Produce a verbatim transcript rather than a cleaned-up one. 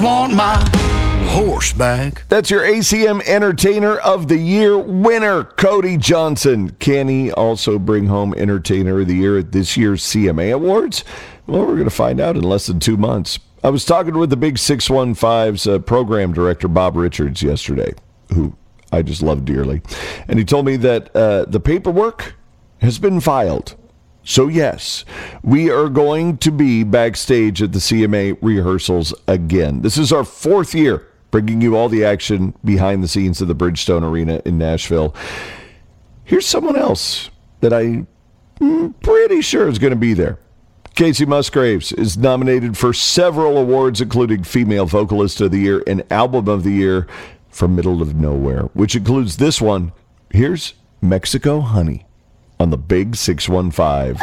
Want my horse back. That's your A C M Entertainer of the Year winner, Cody Johnson. Can he also bring home Entertainer of the Year at this year's C M A Awards? Well, we're going to find out in less than two months. I was talking with the Big six one five's uh, program director, Bob Richards, yesterday, who I just love dearly. And he told me that uh, the paperwork has been filed. So, yes, we are going to be backstage at the C M A rehearsals again. This is our fourth year bringing you all the action behind the scenes of the Bridgestone Arena in Nashville. Here's someone else that I'm pretty sure is going to be there. Casey Musgraves is nominated for several awards, including Female Vocalist of the Year and Album of the Year for Middle of Nowhere, which includes this one. Here's Mexico Honey on the Big six one five.